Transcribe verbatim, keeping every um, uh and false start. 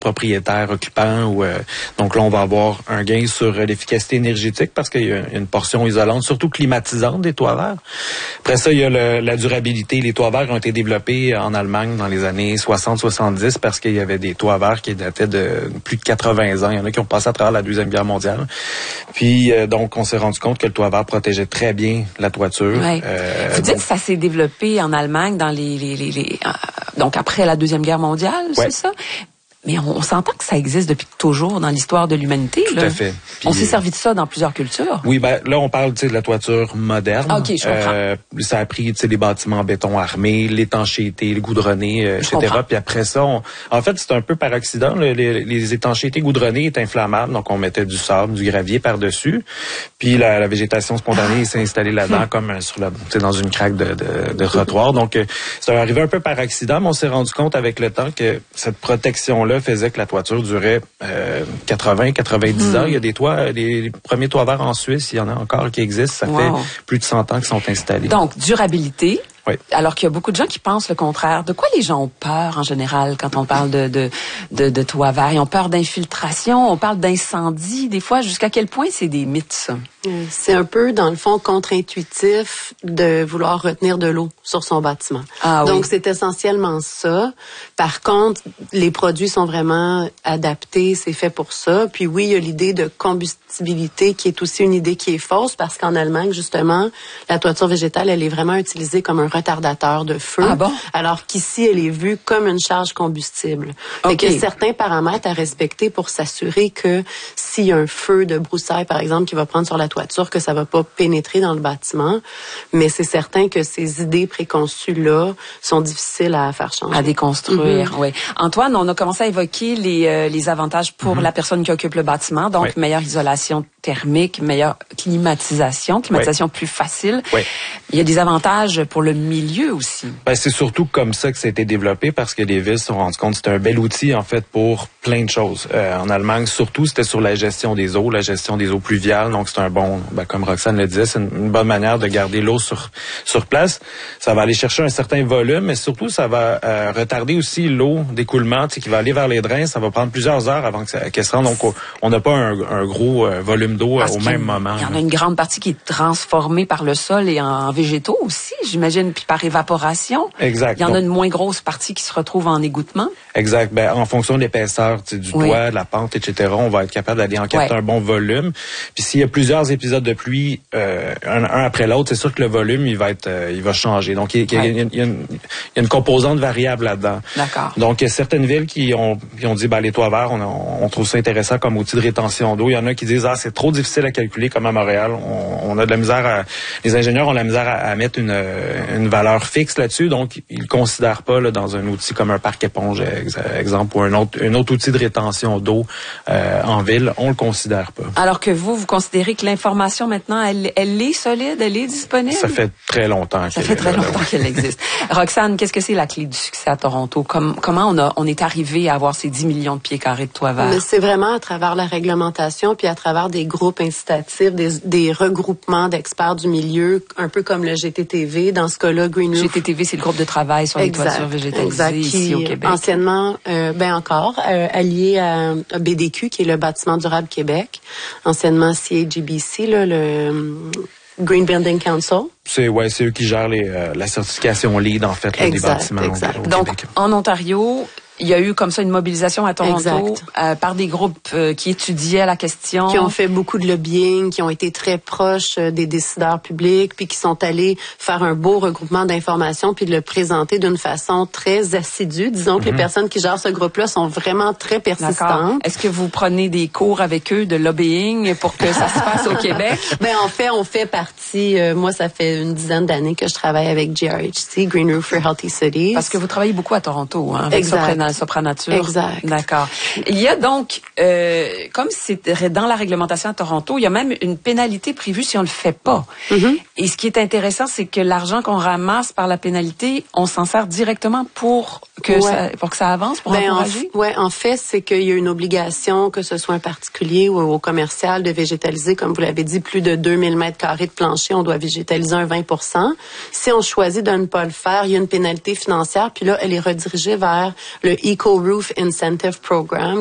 propriétaires occupants. Ou, euh, donc là, on va avoir un gain sur euh, l'efficacité énergétique parce qu'il y a une portion isolante, surtout climatisante des toits verts. Après ça, il y a le, la durabilité. Les toits verts ont été développés en Allemagne dans les années soixante soixante-dix parce qu'il y avait des toits verts qui dataient de plus de quatre-vingts ans. Il y en a qui ont passé à travers la Deuxième Guerre mondiale. Puis, euh, donc, on s'est rendu compte que le toit vert protégeait très bien la toiture. Ouais. Euh, Vous dites donc, que ça s'est développé en Allemagne dans les... les, les, les euh, donc, après la Deuxième Guerre mondiale, ouais. c'est ça? Mais on, on s'entend que ça existe depuis toujours dans l'histoire de l'humanité. Tout là. à fait. Puis, on s'est servi de ça dans plusieurs cultures. Oui, ben là, on parle de la toiture moderne. Ah, OK, je comprends. Euh, ça a pris les bâtiments en béton armé, l'étanchéité, le goudronné, euh, et cetera. Puis après ça, on, en fait, c'est un peu par accident. Là, les, les étanchéités goudronnées étaient inflammables, donc on mettait du sable, du gravier par-dessus. Puis la, la végétation spontanée ah. s'est installée là-dedans comme euh, sur la, dans une craque de, de, de trottoir. Donc, euh, ça arrivé un peu par accident, mais on s'est rendu compte avec le temps que cette protection-là faisait que la toiture durait euh, quatre-vingts, quatre-vingt-dix mmh. ans. Il y a des toits, les, les premiers toits verts en Suisse, il y en a encore qui existent. Ça wow. fait plus de cent ans qu'ils sont installés. Donc, durabilité. Oui. Alors qu'il y a beaucoup de gens qui pensent le contraire. De quoi les gens ont peur en général quand on parle de de de, de toits verts? Ils ont peur d'infiltration, on parle d'incendie. Des fois, jusqu'à quel point c'est des mythes, ça? C'est un peu, dans le fond, contre-intuitif de vouloir retenir de l'eau sur son bâtiment. Ah, Donc, oui. c'est essentiellement ça. Par contre, les produits sont vraiment adaptés, c'est fait pour ça. Puis oui, il y a l'idée de combustibilité qui est aussi une idée qui est fausse parce qu'en Allemagne, justement, la toiture végétale, elle est vraiment utilisée comme un retardateur de feu. Ah bon? Alors qu'ici, elle est vue comme une charge combustible. Okay. Fait qu'il y a certains paramètres à respecter pour s'assurer que s'il y a un feu de broussailles, par exemple, qui va prendre sur la toiture, que ça va pas pénétrer dans le bâtiment. Mais c'est certain que ces idées préconçues-là sont difficiles à faire changer. À déconstruire, mm-hmm. oui. Antoine, on a commencé à évoquer les, euh, les avantages pour mm-hmm. la personne qui occupe le bâtiment. Donc, oui. meilleure isolation thermique, meilleure climatisation, climatisation oui. plus facile. Oui. Il y a des avantages pour le milieu aussi. Ben, c'est surtout comme ça que ça a été développé parce que les villes se sont rendues compte que c'était un bel outil, en fait, pour plein de choses. Euh, en Allemagne, surtout, c'était sur la gestion des eaux, la gestion des eaux pluviales. Donc, c'est un bon, ben, comme Roxane le disait, c'est une, une bonne manière de garder l'eau sur, sur place. Ça va aller chercher un certain volume, mais surtout, ça va euh, retarder aussi l'eau d'écoulement, tu sais, qui va aller vers les drains. Ça va prendre plusieurs heures avant que ça, qu'elle se rende. Donc, on n'a pas un, un gros euh, volume d'eau parce au même moment. Il y en a une grande partie qui est transformée par le sol et en, en végétaux aussi, j'imagine, puis par évaporation. Exact. Il y en Donc, a une moins grosse partie qui se retrouve en égouttement. Exact. Ben, en fonction de l'épaisseur du oui. toit, de la pente, et cetera, on va être capable d'aller en capter ouais. un bon volume. Puis s'il y a plusieurs épisodes de pluie, euh, un, un après l'autre, c'est sûr que le volume, il va être, euh, il va changer. Donc, il, il, ouais. il, y a, il, y a une, il y a une composante variable là-dedans. D'accord. Donc, il y a certaines villes qui ont, qui ont dit, ben, les toits verts, on, on trouve ça intéressant comme outil de rétention d'eau. Il y en a qui disent, ah, c'est trop difficile à calculer comme à Montréal. On, on a de la misère à, les ingénieurs ont de la misère à, à mettre une, une valeur fixe là-dessus. Donc, ils ne considèrent pas là, dans un outil comme un parc éponge, exemple, ou un autre, un autre outil de rétention d'eau euh, en ville. On le considère pas. Alors que vous, vous considérez que l'information maintenant, elle, elle est solide, elle est disponible? Ça fait très longtemps Ça fait très longtemps qu'elle existe. Roxane, qu'est-ce que c'est la clé du succès à Toronto? Comme, comment on, a, on est arrivé à avoir ces dix millions de pieds carrés de toits verts? C'est vraiment à travers la réglementation puis à travers des groupes incitatifs, des, des regroupements d'experts du milieu, un peu comme le G T T V. Dans ce cas-là, Green Roof. G T T V, c'est le groupe de travail sur exact, les toitures végétalisées exact, ici qui, au Québec. Anciennement, euh, ben encore, euh, allié à, à B D Q, qui est le Bâtiment durable Québec. Anciennement C A G B C, là, le Green Building Council. C'est ouais, c'est eux qui gèrent les, euh, la certification LEED, en fait, là, exact, des bâtiments exact. au, au Donc, Québec. En Ontario, il y a eu comme ça une mobilisation à Toronto euh, par des groupes euh, qui étudiaient la question. Qui ont fait beaucoup de lobbying, qui ont été très proches euh, des décideurs publics, puis qui sont allés faire un beau regroupement d'informations, puis de le présenter d'une façon très assidue. Disons que mm-hmm. les personnes qui gèrent ce groupe-là sont vraiment très persistantes. D'accord. Est-ce que vous prenez des cours avec eux de lobbying pour que ça se passe au Québec? Ben en fait, on fait partie, euh, moi ça fait une dizaine d'années que je travaille avec G R H C, Green Roof for Healthy Cities. Parce que vous travaillez beaucoup à Toronto, hein, avec exact. Sopranature. Exact. D'accord. Il y a donc, euh, comme c'est dans la réglementation à Toronto, il y a même une pénalité prévue si on le fait pas. Mm-hmm. Et ce qui est intéressant, c'est que l'argent qu'on ramasse par la pénalité, on s'en sert directement pour que ouais. ça, pour que ça avance, pour ben encourager. En, ouais, en fait, c'est qu'il y a une obligation, que ce soit un particulier ou au commercial, de végétaliser, comme vous l'avez dit, plus de deux mille mètres carrés de plancher, on doit végétaliser un vingt pour cent. Si on choisit de ne pas le faire, il y a une pénalité financière, puis là, elle est redirigée vers le le Eco Roof Incentive Program